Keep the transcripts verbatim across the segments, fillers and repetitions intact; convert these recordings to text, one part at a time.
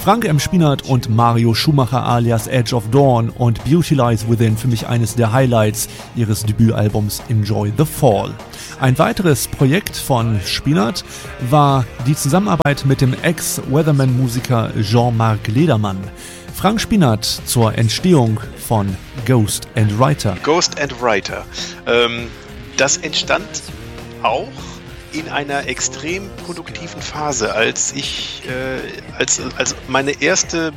Frank M. Spinat und Mario Schumacher alias Edge of Dawn und Beauty Lies Within, für mich eines der Highlights ihres Debütalbums Enjoy the Fall. Ein weiteres Projekt von Spinat war die Zusammenarbeit mit dem Ex-Weatherman-Musiker Jean-Marc Ledermann. Frank Spinat zur Entstehung von Ghost and Writer. Ghost and Writer. Ähm, das entstand auch in einer extrem produktiven Phase, als ich, äh, als, als meine erste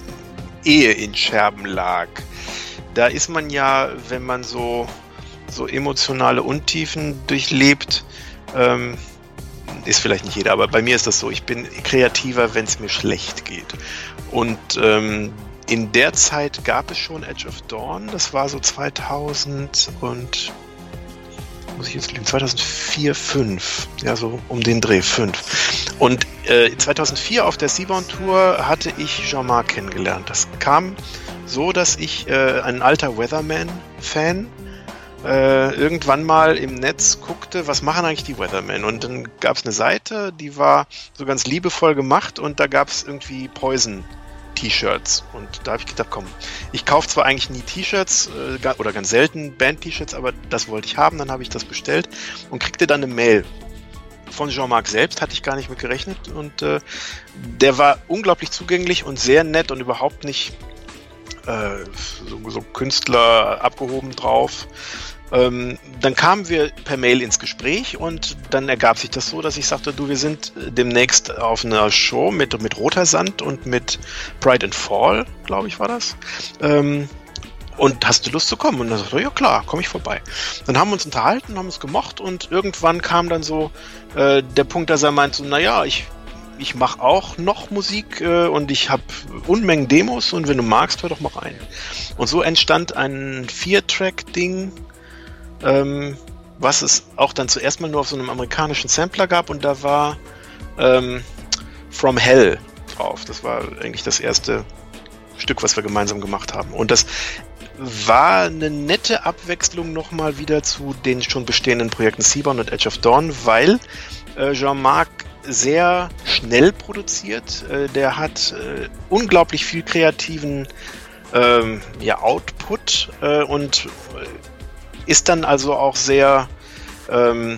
Ehe in Scherben lag. Da ist man ja, wenn man so, so emotionale Untiefen durchlebt, ähm, ist vielleicht nicht jeder, aber bei mir ist das so, ich bin kreativer, wenn es mir schlecht geht. Und ähm, in der Zeit gab es schon Edge of Dawn, das war so zweitausend und muss ich jetzt lügen, zweitausendvier, fünf, ja, so um den Dreh, fünf. Und äh, zweitausendvier auf der Seabound Tour hatte ich Jean-Marc kennengelernt. Das kam so, dass ich, äh, ein alter Weatherman-Fan, äh, irgendwann mal im Netz guckte, was machen eigentlich die Weathermen? Und dann gab es eine Seite, die war so ganz liebevoll gemacht und da gab es irgendwie Poison T-Shirts und da habe ich gedacht, komm, ich kaufe zwar eigentlich nie T-Shirts äh, oder ganz selten Band-T-Shirts, aber das wollte ich haben, dann habe ich das bestellt und kriegte dann eine Mail von Jean-Marc selbst, hatte ich gar nicht mit gerechnet und äh, der war unglaublich zugänglich und sehr nett und überhaupt nicht äh, so, so Künstler abgehoben drauf. Ähm, dann kamen wir per Mail ins Gespräch und dann ergab sich das so, dass ich sagte, du, wir sind demnächst auf einer Show mit, mit Roter Sand und mit Pride and Fall, glaube ich, war das. Ähm, und hast du Lust zu kommen? Und dann sagte er, ja klar, komme ich vorbei. Dann haben wir uns unterhalten, haben uns gemocht und irgendwann kam dann so äh, der Punkt, dass er meinte, so, naja, ich ich mache auch noch Musik äh, und ich habe Unmengen Demos und wenn du magst, hör doch mal rein. Und so entstand ein Vier-Track-Ding, Ähm, was es auch dann zuerst mal nur auf so einem amerikanischen Sampler gab und da war ähm, From Hell drauf. Das war eigentlich das erste Stück, was wir gemeinsam gemacht haben. Und das war eine nette Abwechslung nochmal wieder zu den schon bestehenden Projekten Seabound und Edge of Dawn, weil äh, Jean-Marc sehr schnell produziert. Äh, der hat äh, unglaublich viel kreativen ähm, ja, Output äh, und äh, ist dann also auch sehr, ähm,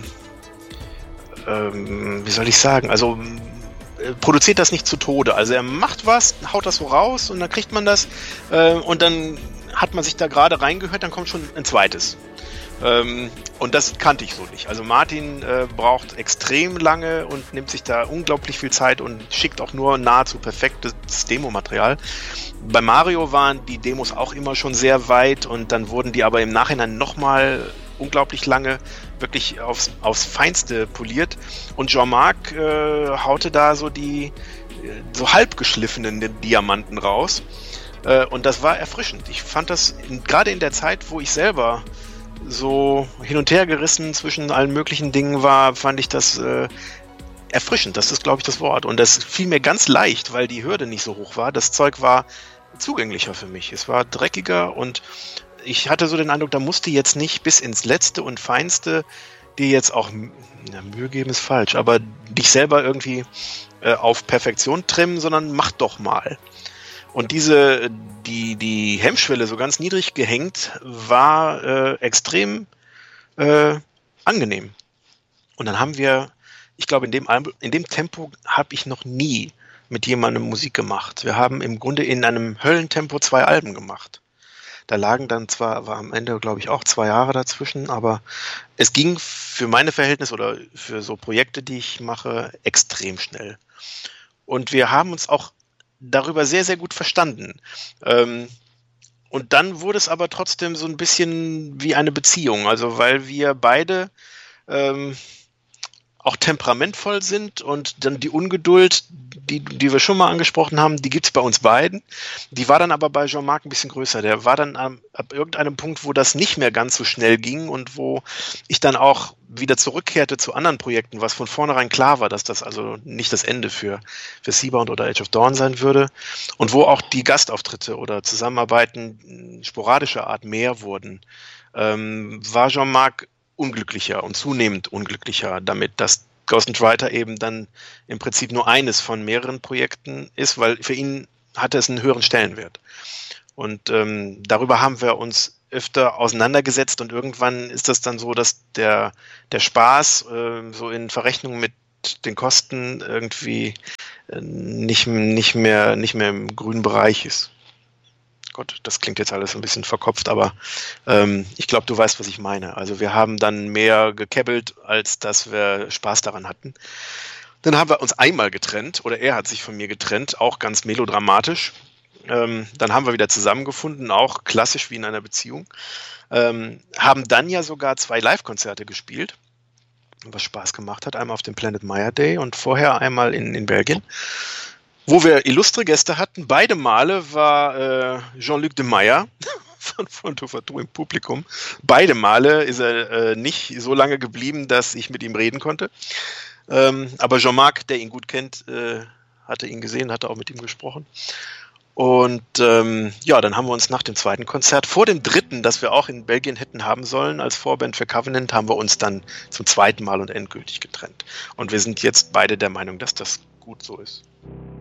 ähm, wie soll ich sagen, also äh, produziert das nicht zu Tode. Also er macht was, haut das so raus und dann kriegt man das äh, und dann hat man sich da gerade reingehört, dann kommt schon ein zweites. Ähm, und das kannte ich so nicht. Also Martin äh, braucht extrem lange und nimmt sich da unglaublich viel Zeit und schickt auch nur nahezu perfektes Demo-Material. Bei Mario waren die Demos auch immer schon sehr weit und dann wurden die aber im Nachhinein nochmal unglaublich lange wirklich aufs, aufs Feinste poliert. Und Jean-Marc äh, haute da so die so halb geschliffenen Diamanten raus. Äh, und das war erfrischend. Ich fand das in, gerade in der Zeit, wo ich selber so hin und her gerissen zwischen allen möglichen Dingen war, fand ich das äh, erfrischend. Das ist, glaube ich, das Wort. Und das fiel mir ganz leicht, weil die Hürde nicht so hoch war. Das Zeug war zugänglicher für mich. Es war dreckiger und ich hatte so den Eindruck, da musste jetzt nicht bis ins Letzte und Feinste dir jetzt auch, na, Mühe geben ist falsch, aber dich selber irgendwie äh, auf Perfektion trimmen, sondern mach doch mal. Und diese, die, die Hemmschwelle so ganz niedrig gehängt, war äh, extrem äh, angenehm. Und dann haben wir, ich glaube, in dem, in dem Tempo habe ich noch nie mit jemandem Musik gemacht. Wir haben im Grunde in einem Höllentempo zwei Alben gemacht. Da lagen dann zwar, war am Ende, glaube ich, auch zwei Jahre dazwischen, aber es ging für meine Verhältnisse oder für so Projekte, die ich mache, extrem schnell. Und wir haben uns auch darüber sehr, sehr gut verstanden. Ähm, und dann wurde es aber trotzdem so ein bisschen wie eine Beziehung, also weil wir beide ähm, auch temperamentvoll sind und dann die Ungeduld, die, die wir schon mal angesprochen haben, die gibt es bei uns beiden. Die war dann aber bei Jean-Marc ein bisschen größer. Der war dann ab, ab irgendeinem Punkt, wo das nicht mehr ganz so schnell ging und wo ich dann auch wieder zurückkehrte zu anderen Projekten, was von vornherein klar war, dass das also nicht das Ende für, für Seabound oder Edge of Dawn sein würde und wo auch die Gastauftritte oder Zusammenarbeiten sporadischer Art mehr wurden, ähm, war Jean-Marc unglücklicher und zunehmend unglücklicher damit, dass Ghostwriter eben dann im Prinzip nur eines von mehreren Projekten ist, weil für ihn hatte es einen höheren Stellenwert. Und ähm, darüber haben wir uns öfter auseinandergesetzt und irgendwann ist das dann so, dass der, der Spaß äh, so in Verrechnung mit den Kosten irgendwie äh, nicht, nicht, mehr, nicht mehr im grünen Bereich ist. Gott, das klingt jetzt alles ein bisschen verkopft, aber ähm, ich glaube, du weißt, was ich meine. Also wir haben dann mehr gekebbelt, als dass wir Spaß daran hatten. Dann haben wir uns einmal getrennt, oder er hat sich von mir getrennt, auch ganz melodramatisch. Ähm, dann haben wir wieder zusammengefunden, auch klassisch wie in einer Beziehung. Ähm, haben dann ja sogar zwei Live-Konzerte gespielt, was Spaß gemacht hat. Einmal auf dem Planet Maya Day und vorher einmal in, in Belgien, wo wir illustre Gäste hatten. Beide Male war äh, Jean-Luc de Meyer von Front Fatou im Publikum. Beide Male ist er äh, nicht so lange geblieben, dass ich mit ihm reden konnte. Ähm, aber Jean-Marc, der ihn gut kennt, äh, hatte ihn gesehen, hatte auch mit ihm gesprochen. Und ähm, ja, dann haben wir uns nach dem zweiten Konzert, vor dem dritten, das wir auch in Belgien hätten haben sollen, als Vorband für Covenant, haben wir uns dann zum zweiten Mal und endgültig getrennt. Und wir sind jetzt beide der Meinung, dass das gut so ist.